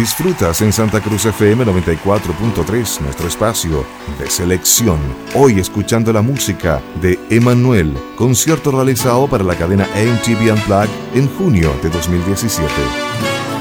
Disfrutas en Santa Cruz FM 94.3 nuestro espacio de selección. Hoy escuchando la música de Emmanuel, concierto realizado para la cadena MTV Unplugged en junio de 2017.